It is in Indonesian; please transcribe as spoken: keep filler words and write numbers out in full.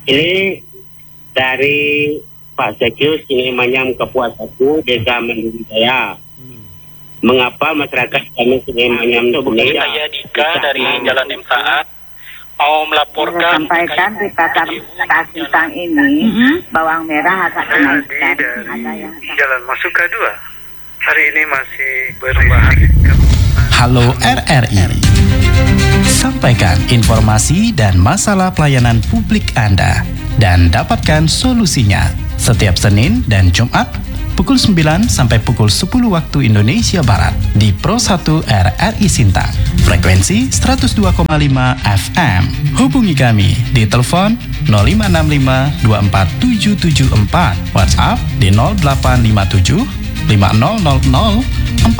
Ini dari Pak Sekius ini Manyam Kapuas satu Desa Mandiri Jaya. Mengapa masyarakat kami Sungai Manyam ini? Saya Dika dari Jalan M Saat mau melaporkan. Sampaikan di pasar Kasintang ini mm-hmm. bawang merah agak kenaikan. Ada yang Jalan Masuka dua. Hari ini masih berbahan. Halo R R I. Sampaikan informasi dan masalah pelayanan publik Anda dan dapatkan solusinya setiap Senin dan Jumat pukul sembilan sampai pukul sepuluh waktu Indonesia Barat di Pro satu R R I Sintang, frekuensi seratus dua koma lima F M. Hubungi kami di telepon nol lima enam lima dua empat tujuh tujuh empat, WhatsApp di nol delapan lima tujuh lima nol nol nol empat